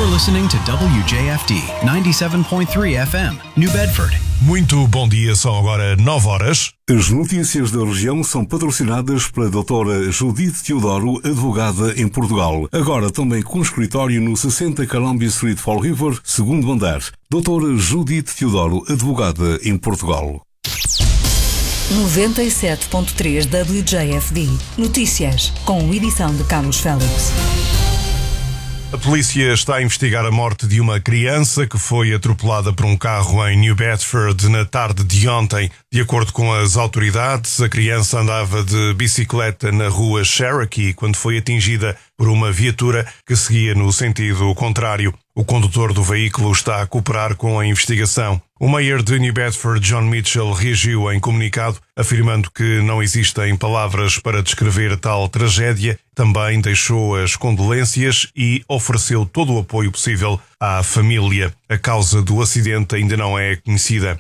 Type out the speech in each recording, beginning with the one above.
You're listening to WJFD 97.3 FM, New Bedford. Muito bom dia, são agora 9 horas. As notícias da região são patrocinadas pela doutora Judite Teodoro, advogada em Portugal. Agora também com escritório no 60 Columbia Street, Fall River, segundo andar. Doutora Judite Teodoro, advogada em Portugal. 97.3 WJFD. Notícias, com edição de Carlos Félix. A polícia está a investigar a morte de uma criança que foi atropelada por um carro em New Bedford na tarde de ontem. De acordo com as autoridades, a criança andava de bicicleta na rua Cherokee quando foi atingida por uma viatura que seguia no sentido contrário. O condutor do veículo está a cooperar com a investigação. O mayor de New Bedford, John Mitchell, reagiu em comunicado, afirmando que não existem palavras para descrever tal tragédia. Também deixou as condolências e ofereceu todo o apoio possível à família. A causa do acidente ainda não é conhecida.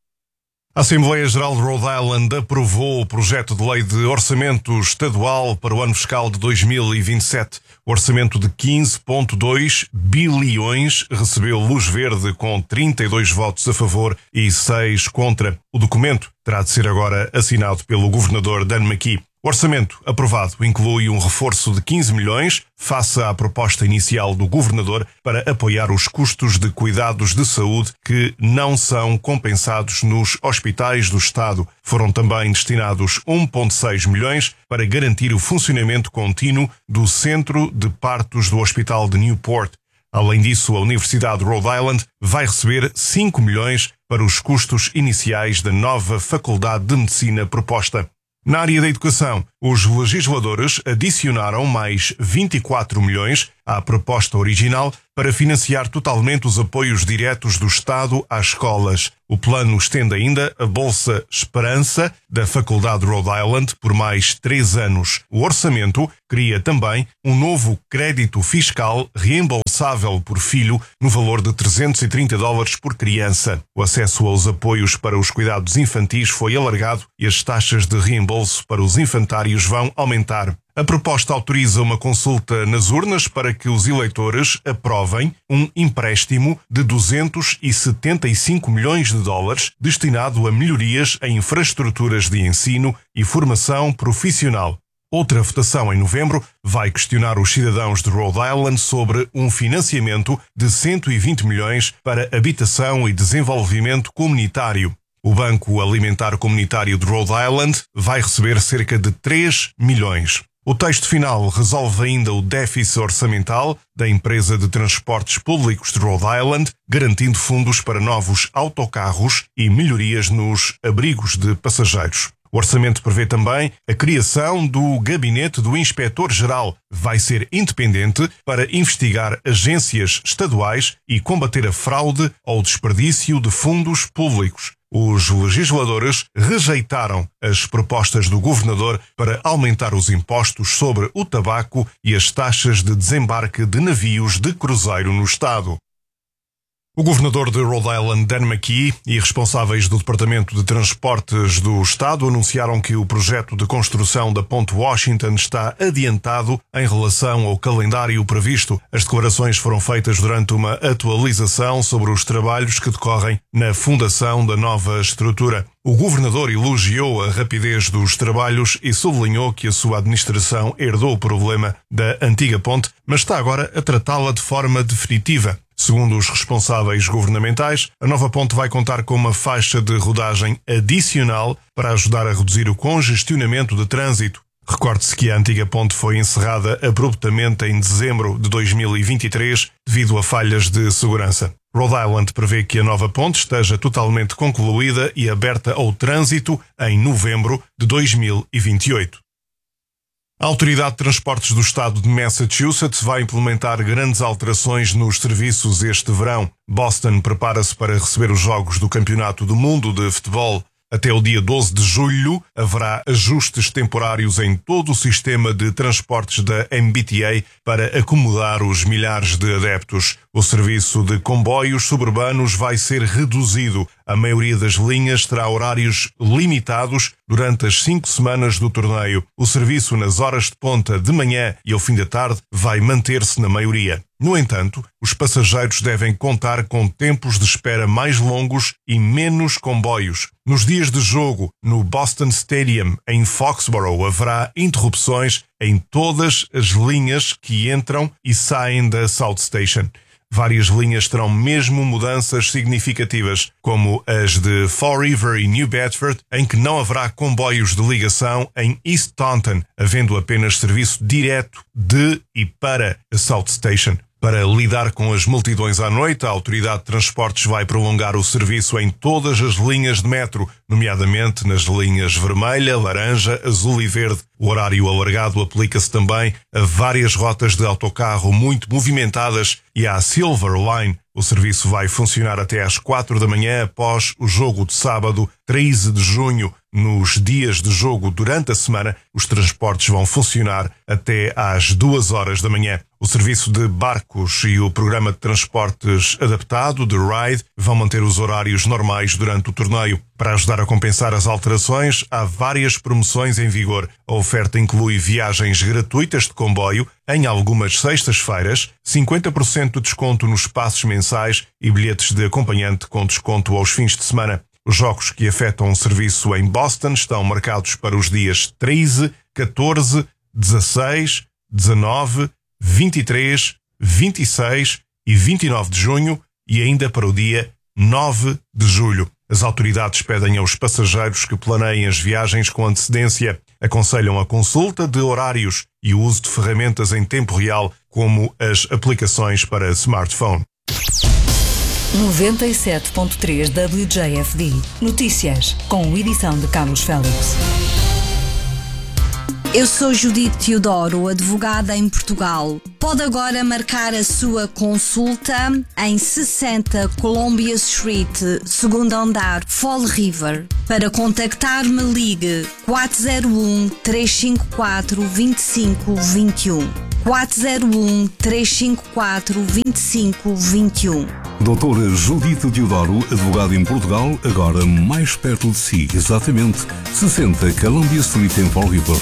A Assembleia Geral de Rhode Island aprovou o projeto de lei de orçamento estadual para o ano fiscal de 2027. O orçamento de 15,2 bilhões recebeu luz verde com 32 votos a favor e 6 contra. O documento terá de ser agora assinado pelo governador Dan McKee. O orçamento aprovado inclui um reforço de 15 milhões face à proposta inicial do governador para apoiar os custos de cuidados de saúde que não são compensados nos hospitais do Estado. Foram também destinados 1,6 milhões para garantir o funcionamento contínuo do Centro de Partos do Hospital de Newport. Além disso, a Universidade de Rhode Island vai receber 5 milhões para os custos iniciais da nova Faculdade de Medicina proposta. Na área da educação, os legisladores adicionaram mais 24 milhões à proposta original para financiar totalmente os apoios diretos do Estado às escolas. O plano estende ainda a Bolsa Esperança da Faculdade de Rhode Island por mais 3 anos. O orçamento cria também um novo crédito fiscal reembolsável por filho no valor de $330 por criança. O acesso aos apoios para os cuidados infantis foi alargado e as taxas de reembolso para os infantários vão aumentar. A proposta autoriza uma consulta nas urnas para que os eleitores aprovem um empréstimo de $275 milhões destinado a melhorias em infraestruturas de ensino e formação profissional. Outra votação em novembro vai questionar os cidadãos de Rhode Island sobre um financiamento de 120 milhões para habitação e desenvolvimento comunitário. O Banco Alimentar Comunitário de Rhode Island vai receber cerca de 3 milhões. O texto final resolve ainda o déficit orçamental da empresa de transportes públicos de Rhode Island, garantindo fundos para novos autocarros e melhorias nos abrigos de passageiros. O orçamento prevê também a criação do Gabinete do Inspetor-Geral. Vai ser independente para investigar agências estaduais e combater a fraude ou desperdício de fundos públicos. Os legisladores rejeitaram as propostas do governador para aumentar os impostos sobre o tabaco e as taxas de desembarque de navios de cruzeiro no estado. O governador de Rhode Island, Dan McKee, e responsáveis do Departamento de Transportes do Estado anunciaram que o projeto de construção da Ponte Washington está adiantado em relação ao calendário previsto. As declarações foram feitas durante uma atualização sobre os trabalhos que decorrem na fundação da nova estrutura. O governador elogiou a rapidez dos trabalhos e sublinhou que a sua administração herdou o problema da antiga ponte, mas está agora a tratá-la de forma definitiva. Segundo os responsáveis governamentais, a nova ponte vai contar com uma faixa de rodagem adicional para ajudar a reduzir o congestionamento de trânsito. Recorde-se que a antiga ponte foi encerrada abruptamente em dezembro de 2023 devido a falhas de segurança. Rhode Island prevê que a nova ponte esteja totalmente concluída e aberta ao trânsito em novembro de 2028. A Autoridade de Transportes do Estado de Massachusetts vai implementar grandes alterações nos serviços este verão. Boston prepara-se para receber os Jogos do Campeonato do Mundo de Futebol. Até o dia 12 de julho haverá ajustes temporários em todo o sistema de transportes da MBTA para acomodar os milhares de adeptos. O serviço de comboios suburbanos vai ser reduzido. A maioria das linhas terá horários limitados durante as 5 semanas do torneio. O serviço nas horas de ponta de manhã e ao fim da tarde vai manter-se na maioria. No entanto, os passageiros devem contar com tempos de espera mais longos e menos comboios. Nos dias de jogo, no Boston Stadium, em Foxborough, haverá interrupções em todas as linhas que entram e saem da South Station. Várias linhas terão mesmo mudanças significativas, como as de Fall River e New Bedford, em que não haverá comboios de ligação em East Taunton, havendo apenas serviço direto de e para a South Station. Para lidar com as multidões à noite, a Autoridade de Transportes vai prolongar o serviço em todas as linhas de metro, nomeadamente nas linhas vermelha, laranja, azul e verde. O horário alargado aplica-se também a várias rotas de autocarro muito movimentadas e à Silver Line. O serviço vai funcionar até às 4 da manhã após o jogo de sábado, 13 de junho. Nos dias de jogo durante a semana, os transportes vão funcionar até às 2 horas da manhã. O serviço de barcos e o programa de transportes adaptado, de Ride, vão manter os horários normais durante o torneio. Para ajudar a compensar as alterações, há várias promoções em vigor. A oferta inclui viagens gratuitas de comboio em algumas sextas-feiras, 50% de desconto nos passes mensais e bilhetes de acompanhante com desconto aos fins de semana. Os jogos que afetam o serviço em Boston estão marcados para os dias 13, 14, 16, 19, 23, 26 e 29 de junho e ainda para o dia 9 de julho. As autoridades pedem aos passageiros que planeiem as viagens com antecedência, aconselham a consulta de horários e o uso de ferramentas em tempo real, como as aplicações para smartphone. 97.3 WJFD. Notícias, com edição de Carlos Félix. Eu sou Judite Teodoro, advogada em Portugal. Pode agora marcar a sua consulta em 60 Columbia Street, segundo andar, Fall River. Para contactar-me, ligue 401-354-2521. 401-354-2521. Doutora Judite Teodoro, advogada em Portugal, agora mais perto de si, exatamente 60 Columbia Street em Fall River.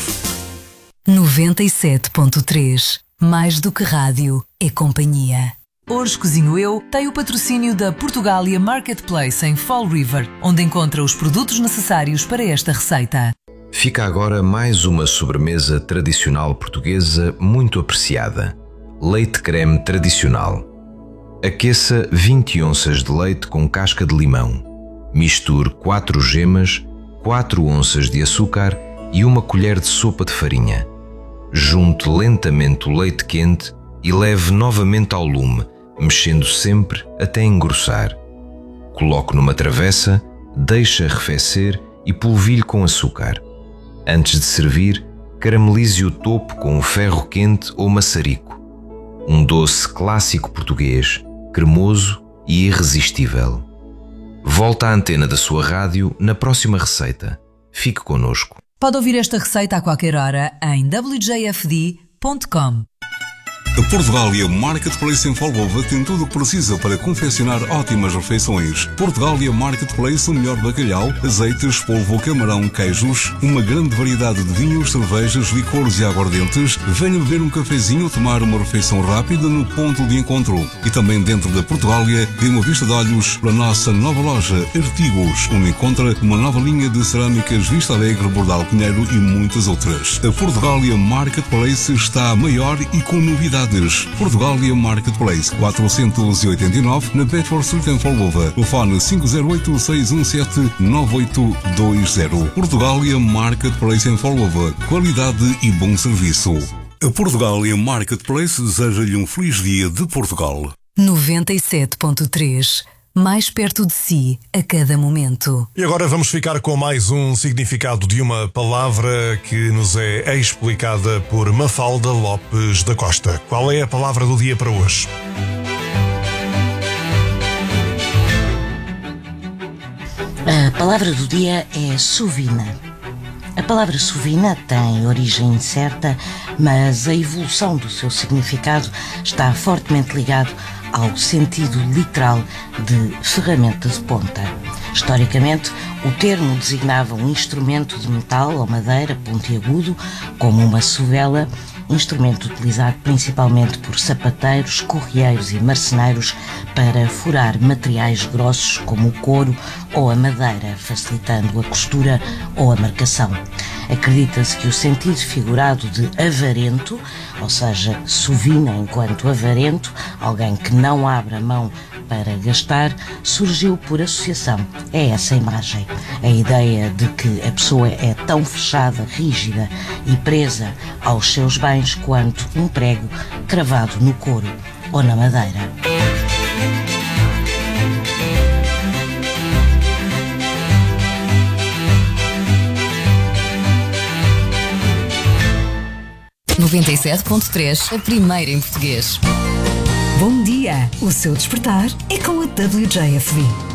97.3. Mais do que rádio, é companhia. Hoje Cozinho Eu tem o patrocínio da Portugália Marketplace em Fall River, onde encontra os produtos necessários para esta receita. Fica agora mais uma sobremesa tradicional portuguesa muito apreciada. Leite creme tradicional. Aqueça 20 onças de leite com casca de limão. Misture 4 gemas, 4 onças de açúcar e uma colher de sopa de farinha. Junte lentamente o leite quente e leve novamente ao lume, mexendo sempre até engrossar. Coloque numa travessa, deixe arrefecer e polvilhe com açúcar. Antes de servir, caramelize o topo com um ferro quente ou maçarico. Um doce clássico português, cremoso e irresistível. Volta à antena da sua rádio na próxima receita. Fique connosco. Pode ouvir esta receita a qualquer hora em wjfd.com. A Portugália Marketplace em Folgova tem tudo o que precisa para confeccionar ótimas refeições. Portugália Marketplace, o melhor bacalhau, azeites, polvo, camarão, queijos, uma grande variedade de vinhos, cervejas, licores e aguardentes. Venha beber um cafezinho ou tomar uma refeição rápida no ponto de encontro. E também dentro da Portugália, dê uma vista de olhos para a nossa nova loja Artigos, onde encontra uma nova linha de cerâmicas Vista Alegre, Bordal Pinheiro e muitas outras. A Portugália Marketplace está maior e com novidades. Portugália Marketplace 489 na Bedford Street em Folgova. Telefone 508-617-9820. Portugália Marketplace em Folgova. Qualidade e bom serviço. A Portugália Marketplace deseja-lhe um feliz dia de Portugal. 97.3. Mais perto de si a cada momento. E agora vamos ficar com mais um significado de uma palavra que nos é explicada por Mafalda Lopes da Costa. Qual é a palavra do dia para hoje? A palavra do dia é suvina. A palavra sovina tem origem incerta, mas a evolução do seu significado está fortemente ligado ao sentido literal de ferramenta de ponta. Historicamente, o termo designava um instrumento de metal ou madeira pontiagudo, como uma sovela, instrumento utilizado principalmente por sapateiros, correieiros e marceneiros para furar materiais grossos como o couro ou a madeira, facilitando a costura ou a marcação. Acredita-se que o sentido figurado de avarento, ou seja, sovina enquanto avarento, alguém que não abre a mão para gastar, surgiu por associação a essa imagem. A ideia de que a pessoa é tão fechada, rígida e presa aos seus bens quanto um prego cravado no couro ou na madeira. .3, a primeira em português. Bom dia! O seu despertar é com a WJFD.